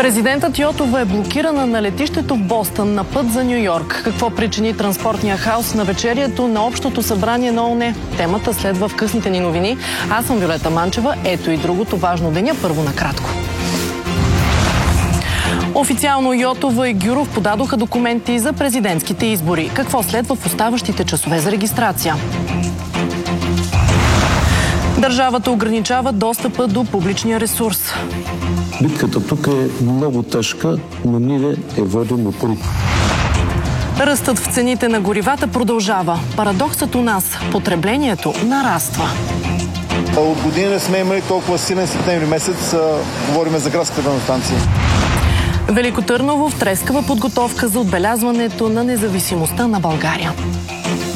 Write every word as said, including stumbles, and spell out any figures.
Президентът Йотова е блокирана на летището в Бостън на път за Ню Йорк. Какво причини транспортния хаос на вечерието на Общото събрание на ООН? Темата следва в късните ни новини. Аз съм Виолета Манчева. Ето и другото важно деня. Първо накратко. Официално Йотова и Гюров подадоха документи за президентските избори. Какво следва в оставащите часове за регистрация? Държавата ограничава достъпа до публичния ресурс. Битката тук е много тежка, но ние е водим напред. Ръстът в цените на горивата продължава. Парадоксът у нас – потреблението нараства. От година не сме имали толкова силен септември месец. Говорим за градската станция. Велико Търново в трескава подготовка за отбелязването на независимостта на България.